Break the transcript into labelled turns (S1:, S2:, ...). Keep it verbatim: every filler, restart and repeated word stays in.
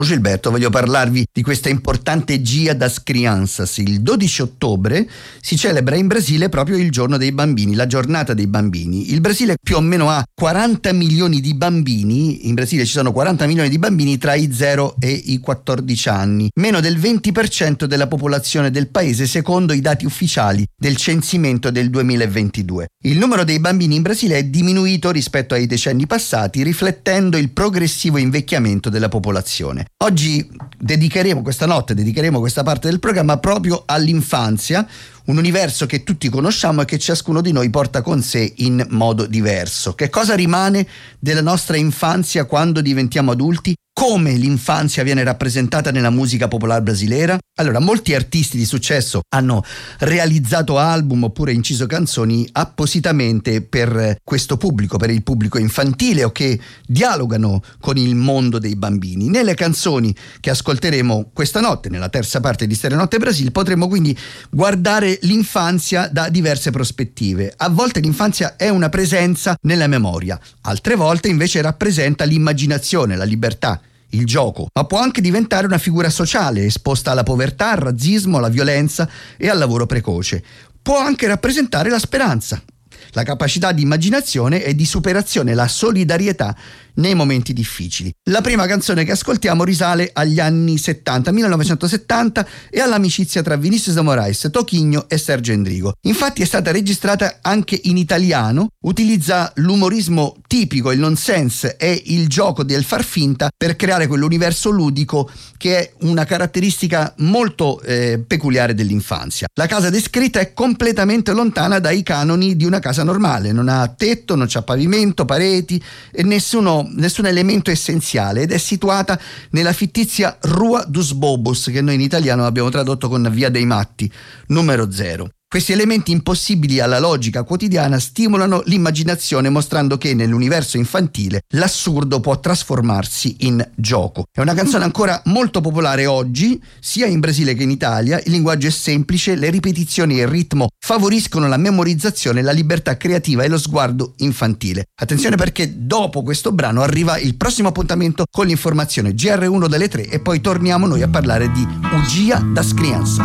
S1: Gilberto, voglio parlarvi di questa importante Dia das Crianças. Il dodici ottobre si celebra in Brasile proprio il giorno dei bambini, la giornata dei bambini. Il Brasile più o meno ha quaranta milioni di bambini, in Brasile ci sono quaranta milioni di bambini tra i zero e i quattordici anni, meno del venti per cento della popolazione del paese secondo i dati ufficiali del censimento del duemilaventidue. Il numero dei bambini in Brasile è diminuito rispetto ai decenni passati, riflettendo il progressivo invecchiamento della popolazione. Oggi dedicheremo, questa notte dedicheremo questa parte del programma proprio all'infanzia, un universo che tutti conosciamo e che ciascuno di noi porta con sé in modo diverso. Che cosa rimane della nostra infanzia quando diventiamo adulti? Come l'infanzia viene rappresentata nella musica popolare brasilera? Allora, molti artisti di successo hanno realizzato album oppure inciso canzoni appositamente per questo pubblico, per il pubblico infantile o che dialogano con il mondo dei bambini. Nelle canzoni che ascolteremo questa notte, nella terza parte di Stereo Notte Brasil, potremo quindi guardare l'infanzia da diverse prospettive. A volte l'infanzia è una presenza nella memoria, altre volte invece rappresenta l'immaginazione, la libertà, il gioco, ma può anche diventare una figura sociale esposta alla povertà, al razzismo, alla violenza e al lavoro precoce. Può anche rappresentare la speranza, la capacità di immaginazione e di superazione, la solidarietà nei momenti difficili. La prima canzone che ascoltiamo risale agli anni settanta, millenovecentosettanta, e all'amicizia tra Vinícius de Moraes, Toquinho e Sergio Endrigo. Infatti è stata registrata anche in italiano, utilizza l'umorismo tipico, il nonsense e il gioco del far finta per creare quell'universo ludico che è una caratteristica molto eh, peculiare dell'infanzia. La casa descritta è completamente lontana dai canoni di una casa normale, non ha tetto, non c'ha pavimento, pareti e nessuno nessun elemento essenziale, ed è situata nella fittizia Rua dos Bobos, che noi in italiano abbiamo tradotto con Via dei Matti, numero zero. Questi elementi impossibili alla logica quotidiana stimolano l'immaginazione, mostrando che nell'universo infantile l'assurdo può trasformarsi in gioco. È una canzone ancora molto popolare oggi, sia in Brasile che in Italia. Il linguaggio è semplice, le ripetizioni e il ritmo favoriscono la memorizzazione, la libertà creativa e lo sguardo infantile. Attenzione, perché dopo questo brano arriva il prossimo appuntamento con l'informazione G R uno delle tre e poi torniamo noi a parlare di O Dia das Crianças.